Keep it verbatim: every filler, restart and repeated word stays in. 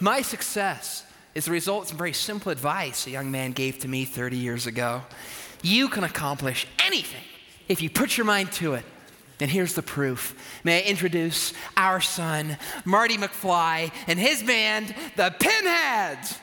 My success is the result of some very simple advice a young man gave to me thirty years ago. You can accomplish anything if you put your mind to it. And here's the proof. May I introduce our son, Marty McFly, and his band, the Pinheads.